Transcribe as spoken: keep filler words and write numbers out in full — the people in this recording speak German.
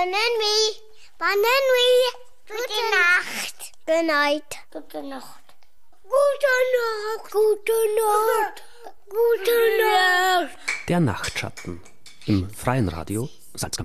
Bonne Bonne Gute Nacht. Good night. Gute Nacht. Gute Nacht. Gute Nacht. Gute Nacht. Der Nachtschatten im Freien Radio Salzkammer.